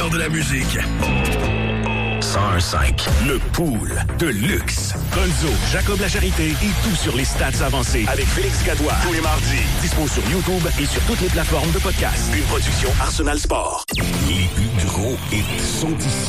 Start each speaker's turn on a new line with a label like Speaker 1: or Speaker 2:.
Speaker 1: meilleur de la musique. 101.5. Le Pool de luxe. Gonzo, Jacob Lacharité et tout sur les stats avancées avec Félix Gadois. Tous les mardis. Dispo sur YouTube et sur toutes les plateformes de podcast. Une production Arsenal Sport. Les plus gros hits sont ici.